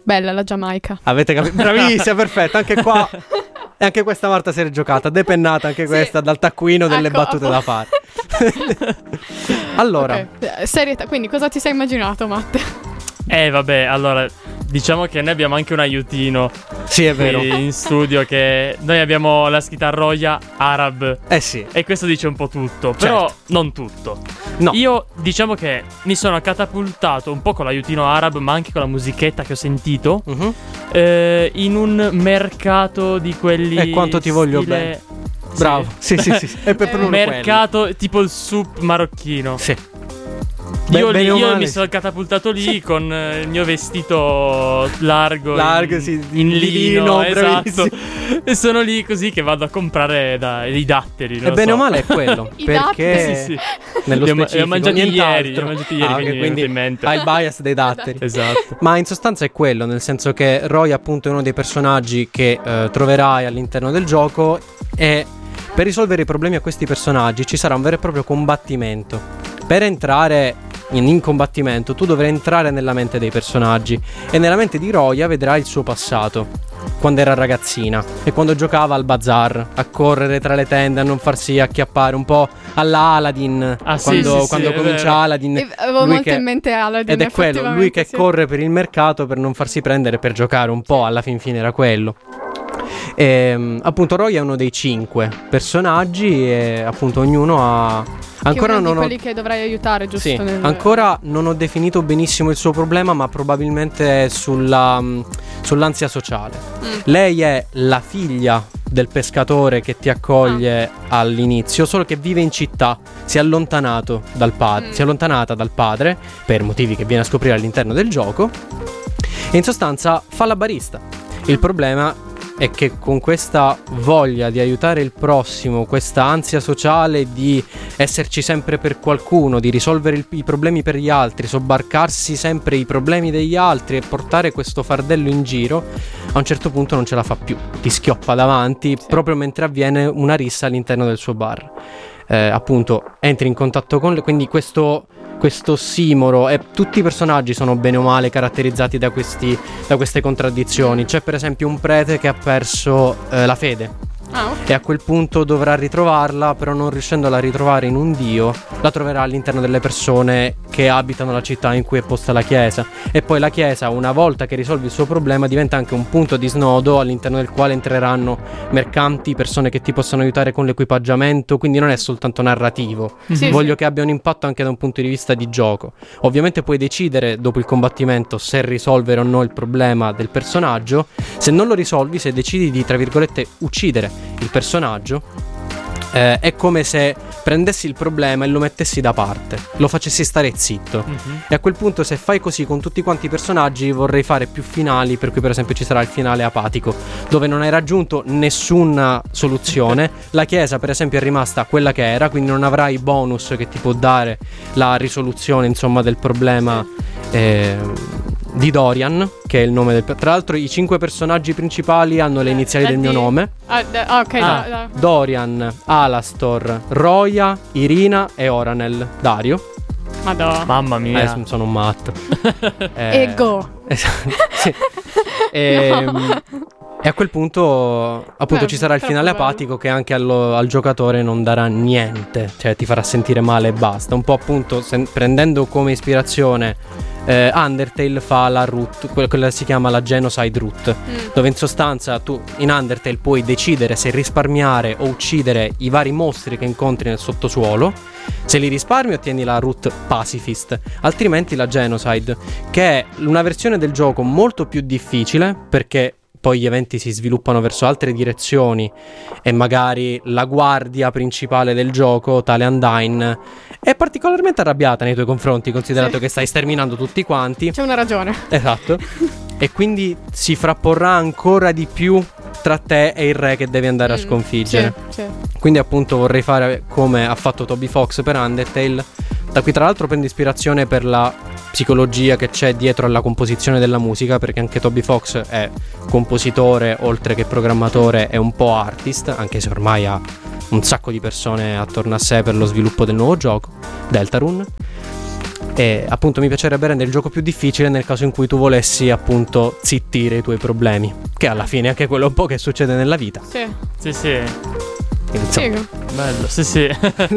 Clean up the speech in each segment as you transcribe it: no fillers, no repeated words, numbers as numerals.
Bella la Giamaica. Avete capito? Bravissima, perfetto, anche qua. E anche questa Marta si è giocata, depennata anche questa dal taccuino delle battute da fare. Allora, serietà, quindi cosa ti sei immaginato, Matte? Vabbè, allora diciamo che noi abbiamo anche un aiutino. Sì, è vero. In studio, che noi abbiamo la scritta Roya Arab. Sì. E questo dice un po' tutto, però non tutto. No. Io diciamo che mi sono catapultato un po' con l'aiutino Arab, ma anche con la musichetta che ho sentito, in un mercato di quelli. E quanto ti voglio bene. Bravo. Sì. È per un mercato tipo il soup marocchino. Sì. Io mi sono catapultato lì con il mio vestito largo sì, in lino, esatto. E sono lì così che vado a comprare i datteri. E bene o male è quello. Perché sì. Nello specifico li ho mangiati ieri, quindi in mente. hai il bias dei datteri. Esatto. Ma in sostanza è quello, nel senso che Roy appunto è uno dei personaggi che troverai all'interno del gioco, e per risolvere i problemi a questi personaggi ci sarà un vero e proprio combattimento. Per entrare in combattimento tu dovrai entrare nella mente dei personaggi, e nella mente di Roya vedrai il suo passato, quando era ragazzina e quando giocava al bazar, a correre tra le tende, a non farsi acchiappare, un po' alla Aladdin. Quando comincia Aladdin, avevo molto in mente Aladdin, ed è quello, lui che corre per il mercato per non farsi prendere, per giocare un po', alla fin fine era quello. E, appunto Roy è uno dei 5 personaggi, e appunto ognuno ha ancora non quelli che dovrai aiutare, giusto? Sì, ancora non ho definito benissimo il suo problema, ma probabilmente sull'ansia sociale. Lei è la figlia del pescatore che ti accoglie all'inizio, solo che vive in città, si è allontanata dal padre per motivi che viene a scoprire all'interno del gioco, e in sostanza fa la barista. Il problema è che con questa voglia di aiutare il prossimo, questa ansia sociale di esserci sempre per qualcuno, di risolvere i problemi per gli altri, sobbarcarsi sempre i problemi degli altri e portare questo fardello in giro, a un certo punto non ce la fa più, ti schioppa davanti proprio mentre avviene una rissa all'interno del suo bar. Appunto entri in contatto con quindi questo ossimoro, e tutti i personaggi sono bene o male caratterizzati da queste contraddizioni. C'è per esempio un prete che ha perso la fede, e a quel punto dovrà ritrovarla, però non riuscendola a ritrovare in un dio, la troverà all'interno delle persone che abitano la città in cui è posta la chiesa, e poi la chiesa, una volta che risolvi il suo problema, diventa anche un punto di snodo all'interno del quale entreranno mercanti, persone che ti possono aiutare con l'equipaggiamento, quindi non è soltanto narrativo. Voglio che abbia un impatto anche da un punto di vista di gioco. Ovviamente puoi decidere dopo il combattimento se risolvere o no il problema del personaggio. Se non lo risolvi, se decidi di, tra virgolette, uccidere il personaggio, è come se prendessi il problema e lo mettessi da parte, lo facessi stare zitto. E a quel punto, se fai così con tutti quanti i personaggi, vorrei fare più finali, per cui per esempio ci sarà il finale apatico, dove non hai raggiunto nessuna soluzione. La chiesa per esempio è rimasta quella che era, quindi non avrai bonus che ti può dare la risoluzione, insomma, del problema di Dorian, che è il nome del... Tra l'altro i 5 personaggi principali hanno le iniziali del mio nome. Dorian, Alastor, Roya, Irina e Oranel. Dario. Madonna. Mamma mia. Sono un matto. Ego. Sì. E a quel punto appunto ci sarà il finale apatico, che anche al giocatore non darà niente, cioè ti farà sentire male e basta. Un po' appunto prendendo come ispirazione Undertale fa la route, quella si chiama la Genocide Route, dove in sostanza tu in Undertale puoi decidere se risparmiare o uccidere i vari mostri che incontri nel sottosuolo. Se li risparmi ottieni la route Pacifist, altrimenti la Genocide, che è una versione del gioco molto più difficile, perché poi gli eventi si sviluppano verso altre direzioni e magari la guardia principale del gioco, tale Undyne, è particolarmente arrabbiata nei tuoi confronti, considerato che stai sterminando tutti quanti. C'è una ragione. Esatto. E quindi si frapporrà ancora di più tra te e il re che devi andare a sconfiggere. Sì. Quindi appunto vorrei fare come ha fatto Toby Fox per Undertale. Da qui tra l'altro prendo ispirazione per la psicologia che c'è dietro alla composizione della musica, perché anche Toby Fox è compositore oltre che programmatore, è un po' artist, anche se ormai ha un sacco di persone attorno a sé per lo sviluppo del nuovo gioco Deltarune. E appunto mi piacerebbe rendere il gioco più difficile nel caso in cui tu volessi appunto zittire i tuoi problemi, che alla fine è anche quello un po' che succede nella vita. Sì. Sì. Figo. Bello, sì. Sì,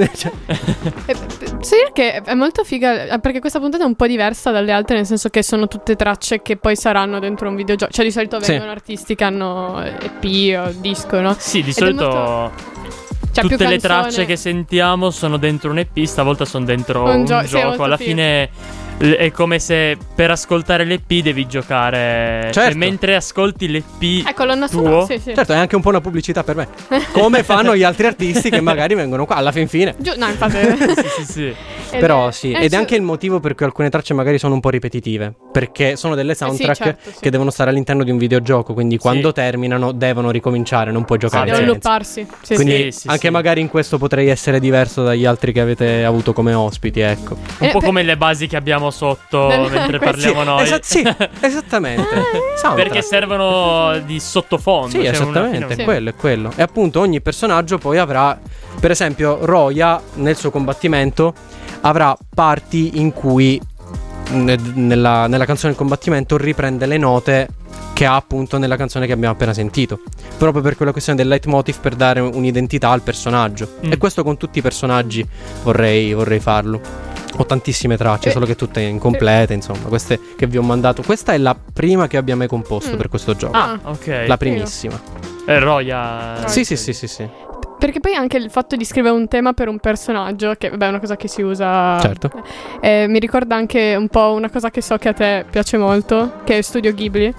che è molto figa, perché questa puntata è un po' diversa dalle altre, nel senso che sono tutte tracce che poi saranno dentro un videogioco. Cioè di solito vengono artisti che hanno EP o disco, no? Sì, di solito tutte le tracce che sentiamo sono dentro un EP, stavolta sono dentro un gioco. Alla fine è come se per ascoltare l'EP devi giocare. Certo. Cioè, mentre ascolti l'EP colonna tuo, sì. Certo, è anche un po' una pubblicità per me. Come fanno gli altri artisti che magari vengono qua alla fin fine. No, infatti. sì. Però sì, ed è anche il motivo per cui alcune tracce magari sono un po' ripetitive, perché sono delle soundtrack che devono stare all'interno di un videogioco, quindi quando terminano devono ricominciare, non puoi giocare devono senza. looparsi. Quindi anche magari in questo potrei essere diverso dagli altri che avete avuto come ospiti, ecco. Un po' come le basi che abbiamo sotto mentre parliamo noi. Esattamente. Perché servono di sottofondo. Sì, esattamente, è quello. E appunto ogni personaggio poi avrà, per esempio Roya nel suo combattimento avrà parti in cui nella canzone del combattimento riprende le note che ha appunto nella canzone che abbiamo appena sentito, proprio per quella questione del leitmotiv, per dare un'identità al personaggio. E questo con tutti i personaggi vorrei farlo. Ho tantissime tracce, solo che tutte incomplete, insomma, queste che vi ho mandato. Questa è la prima che abbia mai composto per questo gioco. Ok. La primissima. Roya. Sì. Perché poi anche il fatto di scrivere un tema per un personaggio, che vabbè è una cosa che si usa. Certo. Mi ricorda anche un po' una cosa che so che a te piace molto, che è Studio Ghibli.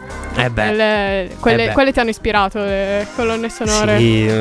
Quelle ti hanno ispirato, le colonne sonore. Sì,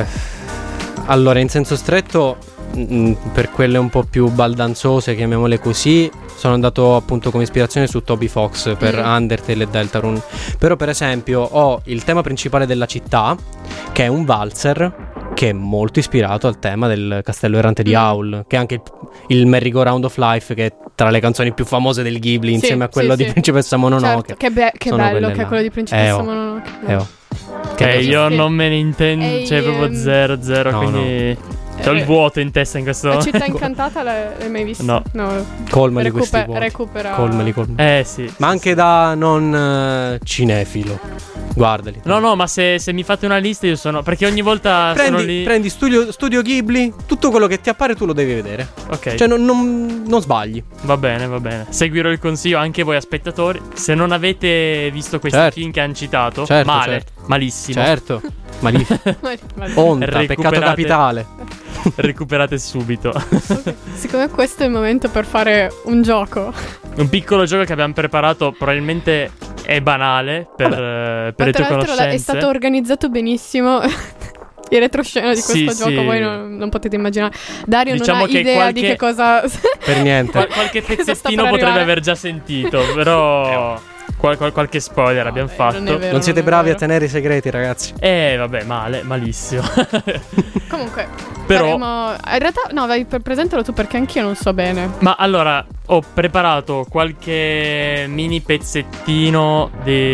allora in senso stretto, per quelle un po' più baldanzose, chiamiamole così, sono andato appunto come ispirazione su Toby Fox per Undertale e Deltarune. Però per esempio ho il tema principale della città, che è un valzer, che è molto ispirato al tema del Castello Errante di Howl, che è anche il Merry Go Round of Life, che è tra le canzoni più famose del Ghibli, insieme a quello di Principessa Mononoke. Certo. Che bello che è quello di Principessa Mononoke. Io non me ne intendo, cioè proprio zero, quindi c'ho il vuoto in testa in questo. La città incantata l'hai mai vista? No. Colmali questi vuoti. Recupera. Colmali. Sì. Ma anche da non cinefilo. Guardali. No, ma se mi fate una lista io sono. Perché ogni volta sono lì. Prendi studio Ghibli, tutto quello che ti appare tu lo devi vedere. Ok. Cioè non sbagli. Va bene. Seguirò il consiglio anche voi spettatori. Se non avete visto questi film che hanno citato, malissimo. Certo. Malissimo. Onta, peccato capitale. Recuperate subito. Okay. Siccome questo è il momento per fare un gioco. Un piccolo gioco che abbiamo preparato, probabilmente è banale per le tue conoscenze. È stato organizzato benissimo. Il retroscena di questo gioco voi non potete immaginare. Dario non ha idea di che cosa. Per niente. Qualche pezzettino potrebbe aver già sentito, però qualche spoiler abbiamo fatto. Non siete bravi a tenere i segreti, ragazzi. Vabbè, malissimo. Comunque, però in realtà no, vai, presentalo tu, perché anch'io non so bene. Ma allora, ho preparato qualche mini pezzettino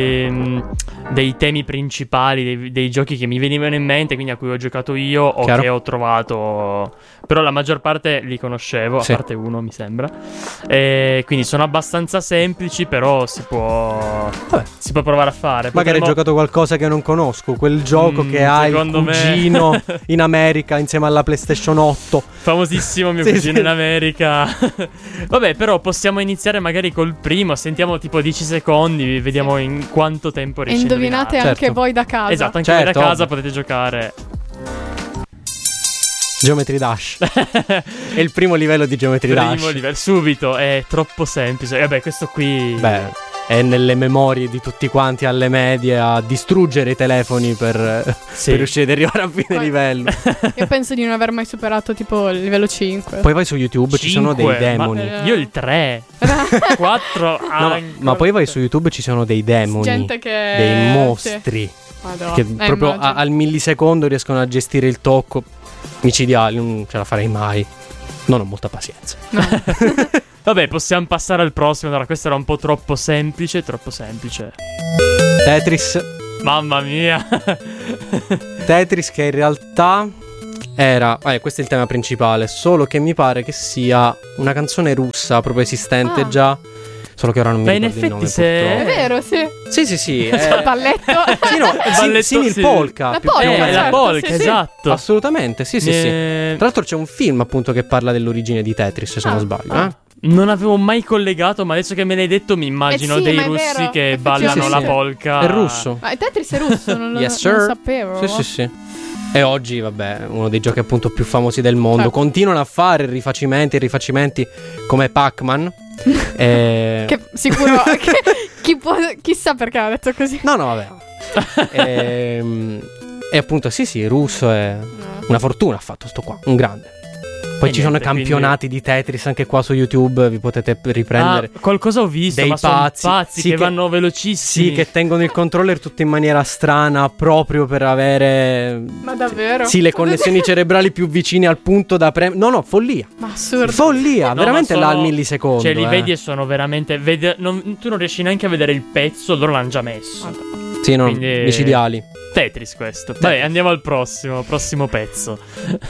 dei temi principali dei giochi che mi venivano in mente, quindi a cui ho giocato io o che ho trovato. Però la maggior parte li conoscevo, a parte uno mi sembra. Quindi sono abbastanza semplici, però si può provare a fare. Magari hai giocato qualcosa che non conosco, quel gioco che ha il cugino in America insieme alla PlayStation 8. Famosissimo mio cugino in America. Vabbè, però possiamo iniziare magari col primo. Sentiamo tipo 10 secondi, vediamo in quanto tempo riesci a indovinate anche voi da casa. Esatto, anche voi da casa potete giocare. Geometry Dash. È il primo livello di Geometry Dash. Livello, subito, è troppo semplice. Vabbè, questo qui è nelle memorie di tutti quanti alle medie a distruggere i telefoni per riuscire ad arrivare a fine livello. Io penso di non aver mai superato tipo il livello 5. Poi vai su YouTube, ci sono dei demoni. Io il 3 4 ma poi vai su YouTube, ci sono dei demoni, gente che dei mostri che proprio al millisecondo riescono a gestire il tocco. Micidiali, non ce la farei mai. Non ho molta pazienza. Vabbè, possiamo passare al prossimo. Allora, questo era un po' troppo semplice. Tetris. Mamma mia. Tetris, che in realtà era, questo è il tema principale, solo che mi pare che sia una canzone russa proprio esistente già. Solo che ora non mi ricordo il nome, purtroppo. È vero, sì. Sì. Balletto. Sì, no, simil polka. La polka, più o meno. la polka, sì. esatto. Assolutamente, sì. Tra l'altro c'è un film appunto che parla dell'origine di Tetris, se non sbaglio. Non avevo mai collegato, ma adesso che me l'hai detto mi immagino dei russi che ballano la polka. È russo. Ma Tetris è russo, non lo sapevo. Sì. E oggi, vabbè, uno dei giochi appunto più famosi del mondo. Certo. Continuano a fare rifacimenti come Pac-Man. Che sicuro chissà perché ha detto così. No, vabbè. E appunto sì, russo è una fortuna ha fatto sto qua, un grande. Poi ci sono campionati di Tetris anche qua su YouTube, vi potete riprendere. Qualcosa ho visto, dei ma pazzi sì, che vanno velocissimi. Sì, che tengono il controller tutto in maniera strana proprio per avere... Ma davvero? Sì, le connessioni cerebrali più vicine al punto da premere. No, follia. Ma assurdo. Follia, No, veramente sono... là al millisecondo. Cioè, li vedi e sono veramente... tu non riesci neanche a vedere il pezzo, loro l'hanno già messo. Sì, no, quindi... micidiali. Tetris questo. Vabbè, andiamo al prossimo pezzo.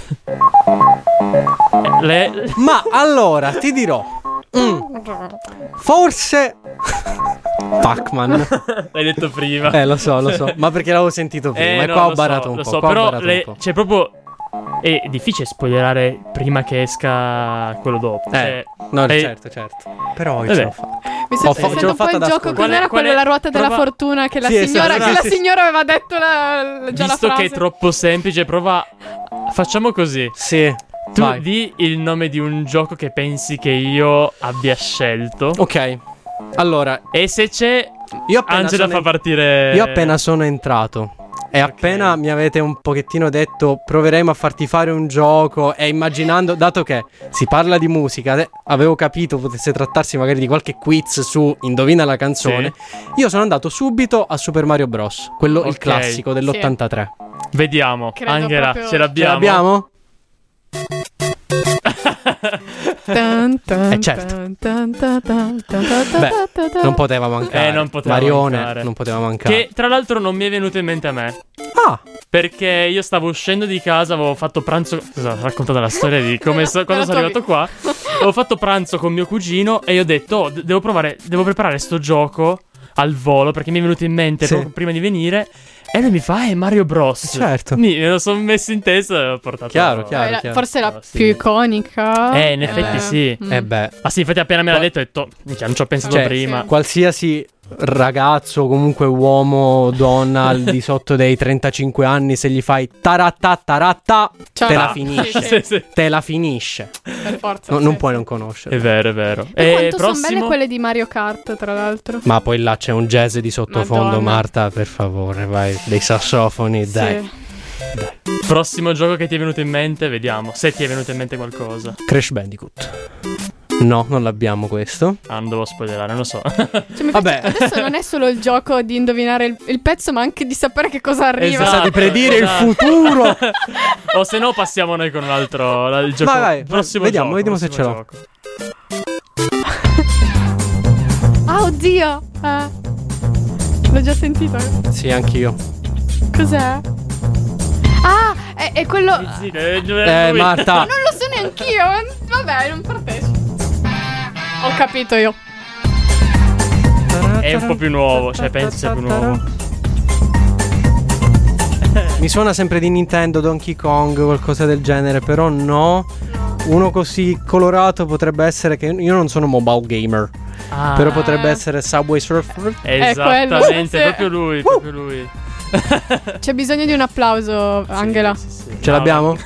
Ma allora, ti dirò. Forse Pac-Man. L'hai detto prima. Lo so. Ma perché l'avevo sentito prima. E qua ho barato un po'. Però c'è proprio... È difficile spoilerare prima che esca quello dopo. Certo. Però ce l'ho fatta. Mi sto pensando un po' il gioco. Cos'era quello della ruota della fortuna? Che la signora aveva detto già la frase. Visto che è troppo semplice, facciamo così. Sì. Tu di il nome di un gioco che pensi che io abbia scelto. Ok. Allora. E se c'è, Angela fa partire. Io appena sono entrato e appena mi avete un pochettino detto proveremo a farti fare un gioco, e immaginando, dato che si parla di musica, avevo capito potesse trattarsi magari di qualche quiz su indovina la canzone. Io sono andato subito a Super Mario Bros, quello il classico dell'83. Vediamo. Credo Angela, proprio... ce l'abbiamo? Certo. Beh, non poteva mancare. Marione non poteva mancare. Che tra l'altro non mi è venuto in mente a me. Perché io stavo uscendo di casa, avevo fatto pranzo. Ho raccontato la storia di come quando sono arrivato qua. Avevo fatto pranzo con mio cugino e io ho detto devo preparare sto gioco al volo, perché mi è venuto in mente proprio prima di venire. E lui mi fa, Mario Bros. Certo. Me lo sono messo in testa e ho portato. Chiaro. Forse la più iconica. In effetti sì. Ma sì, infatti appena me l'ha detto ho detto, non ci ho pensato prima. Qualsiasi ragazzo, comunque uomo, donna al di sotto dei 35 anni, se gli fai taratta, te la finisce. Sì. Te la finisce. Per forza. Non puoi non conoscere. È vero. E quanto sono belle quelle di Mario Kart, tra l'altro. Ma poi là c'è un jazz di sottofondo. Madonna. Marta, per favore, vai. Dei sassofoni, dai. Prossimo gioco che ti è venuto in mente, vediamo se ti è venuto in mente qualcosa. Crash Bandicoot. No, non l'abbiamo questo. Non devo spoilerare, non lo so. Vabbè. Adesso non è solo il gioco di indovinare il pezzo, ma anche di sapere che cosa arriva. Esatto, di predire il futuro. O se no passiamo noi con un altro il gioco. Vai, prossimo vediamo, gioco, vediamo se ce l'ho. Oddio. L'ho già sentito. Sì, anch'io. Cos'è? È quello. Marta. Non lo so neanch'io. Vabbè, non partecipo. Ho capito io. È un po' più nuovo, cioè penso sia più nuovo. Mi suona sempre di Nintendo, Donkey Kong, qualcosa del genere, però no. Uno così colorato potrebbe essere, che io non sono mobile gamer, però potrebbe essere Subway Surfer. Esattamente, proprio lui. C'è bisogno di un applauso, Angela. Sì. Ce l'abbiamo?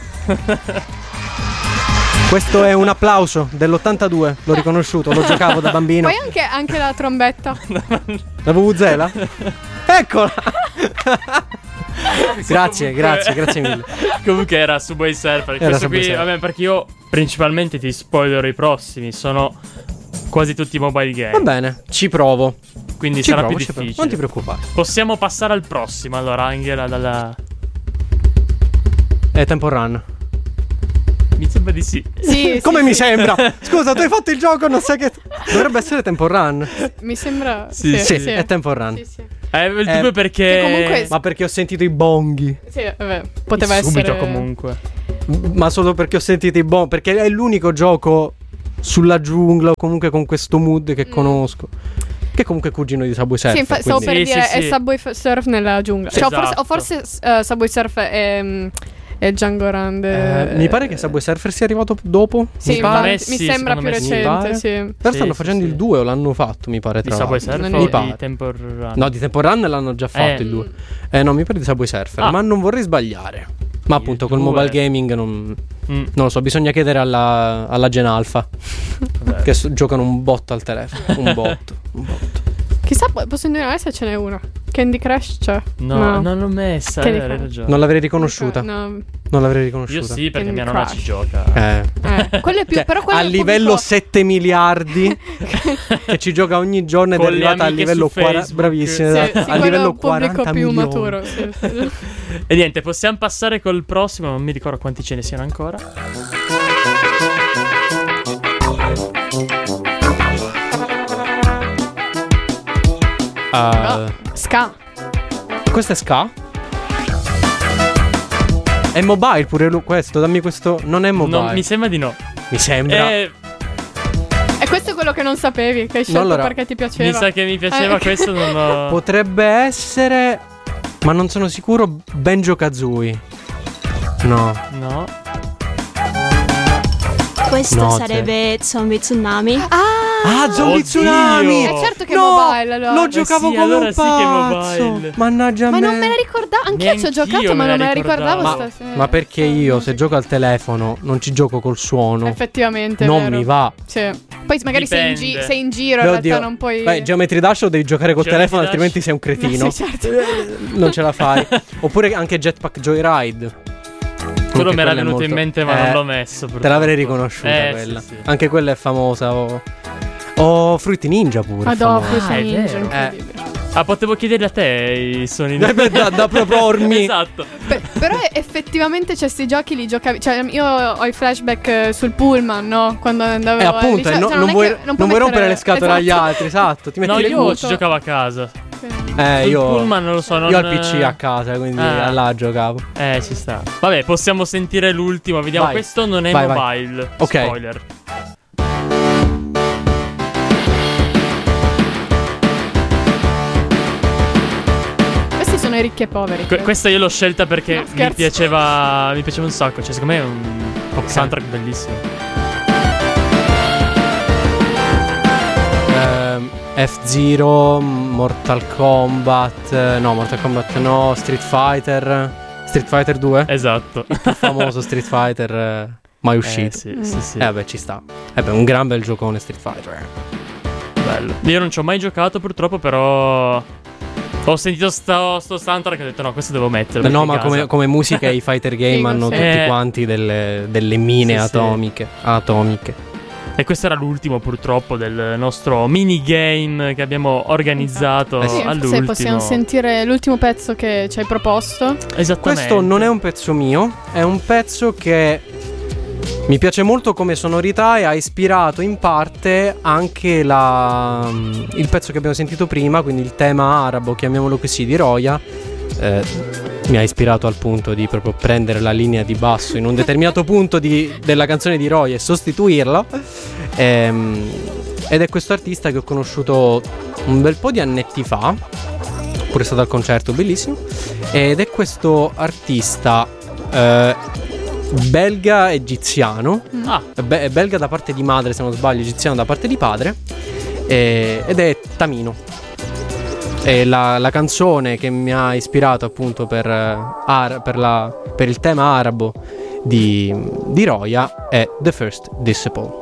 Questo è un applauso dell'82, l'ho riconosciuto, lo giocavo da bambino. Poi anche la trombetta. La vuvuzela? Eccola! Grazie mille. Comunque era Subway Surfer. Questo qui, vabbè, perché io principalmente ti spoilerò i prossimi, sono quasi tutti mobile game. Va bene, ci provo. Quindi sarà più difficile. Non ti preoccupare. Possiamo passare al prossimo, allora, Angela, dalla... È Temple Run. Mi sembra di sì. Come mi sembra? Scusa, tu hai fatto il gioco, non sai che... Dovrebbe essere Temple Run. Mi sembra... Sì, è Temple Run. Sì. Il dubbio perché... Comunque... Ma perché ho sentito i bonghi. Sì, vabbè, poteva subito essere... comunque. ma solo perché ho sentito i buoni, perché è l'unico gioco sulla giungla o comunque con questo mood che conosco. Che comunque è cugino di Subway Surf. Sì, stavo per dire, è Subway Surf nella giungla. Sì, cioè, esatto. o forse Subway Surf è Django Run. Mi pare che Subway Surfer sia arrivato dopo. Sì, mi sembra più recente. Sì. Però stanno facendo il 2 o l'hanno fatto, mi pare. Tra di Subway l'altro. Surfer mi o pare. di Temple Run? No, di Temple Run l'hanno già fatto il 2. No, mi pare di Subway Surfer. Ma non vorrei sbagliare. Ma appunto col mobile gaming non lo so, bisogna chiedere alla Gen Alpha. Che giocano un botto al telefono. Un botto. Chissà, posso indovinare se ce n'è una. Candy Crush c'è? No, non l'ho messa. Hai ragione. Non l'avrei riconosciuta. No. Non l'avrei riconosciuta. Io sì, perché Candy mia nonna Crush. ci gioca. Quello è più, Cioè, però quello a è livello pubblico... 7 miliardi che ci gioca ogni giorno ed è Con le arrivata a amiche livello su Facebook. bravissimo, Sì, a livello 40 pubblico più milioni. maturo. Sì. E niente, possiamo passare col prossimo. Non mi ricordo quanti ce ne siano ancora. Ska. Questo è Ska? È mobile pure questo, dammi questo. Non è mobile. No, mi sembra di no. Mi sembra. E questo è quello che non sapevi, che hai scelto allora, perché ti piaceva. Mi sa che mi piaceva questo, non lo... Potrebbe essere, ma non sono sicuro, Banjo-Kazooie. No. Questo No, sarebbe Zombie Tsunami. Zombie Oddio! Tsunami. Certo che è No, mobile, allora. lo giocavo sì, come allora un sì che è pazzo. mobile. Mannaggia Ma me. non me la ricordavo. Anch'io ci ho Neanch'io giocato, ma me non la me la ricordavo. ricordavo. Ma perché io, se gioco al telefono, non ci gioco col suono. Effettivamente. Non vero. mi va. Sì. Poi magari sei Dipende. in giro, in Beh, realtà oddio. non puoi. Beh, Geometry Dash lo devi giocare col Geometry telefono, Dash. altrimenti sei un cretino. Sì, certo. Non ce la fai. Oppure anche Jetpack Joyride. Quello Anche mi era quella è venuto molto- in mente, ma non l'ho messo. Te l'avrei riconosciuta quella. Sì. Anche quella è famosa. Fruity Ninja pure. Adoro famosa. Fruity è Ninja, vero. incredibile. Ah, potevo chiedergli a te i suoni Da propormi. Esatto. Però effettivamente sti giochi li giocavi. Cioè, io ho i flashback sul pullman, no? Quando andavo Appunto, al liceo. Cioè, non è vuoi, che non puoi rompere le scatole agli altri, esatto. Ti metti No, le io cuffie. ci giocavo a casa. Sì. Io Pullman non lo so. Io ho il PC a casa, quindi là giocavo. Ci sta. Vabbè, possiamo sentire l'ultimo. Vediamo. Vai. Questo non è Vai. mobile. Ok. Spoiler. Questi sono i ricchi e poveri. Questa io l'ho scelta perché No, mi scherzo. piaceva un sacco. Cioè, secondo me è un soundtrack bellissimo. F-Zero, Mortal Kombat. No, Mortal Kombat no. Street Fighter 2. Esatto. Il più famoso Street Fighter mai uscito. Sì. Vabbè, ci sta. Un gran bel giocone Street Fighter. Bello. Io non ci ho mai giocato purtroppo, però ho sentito sto soundtrack e ho detto no, questo devo metterlo. No, in ma casa. come musica i fighter game Figo, hanno sì. tutti quanti delle mine Sì, sì. atomiche. E questo era l'ultimo purtroppo del nostro minigame che abbiamo organizzato Sì, all'ultimo. se possiamo sentire l'ultimo pezzo che ci hai proposto. Esattamente. Questo non è un pezzo mio, è un pezzo che mi piace molto come sonorità e ha ispirato in parte anche il pezzo che abbiamo sentito prima, quindi il tema arabo, chiamiamolo così, di Roya. Mi ha ispirato al punto di proprio prendere la linea di basso in un determinato punto della canzone di Roya e sostituirla. Ed è questo artista che ho conosciuto un bel po' di annetti fa, pure stato al concerto, bellissimo. Ed è questo artista belga egiziano. È belga da parte di madre, se non sbaglio, egiziano da parte di padre. Ed è Tamino. E la canzone che mi ha ispirato appunto per il tema arabo di Roya è The First Disciple.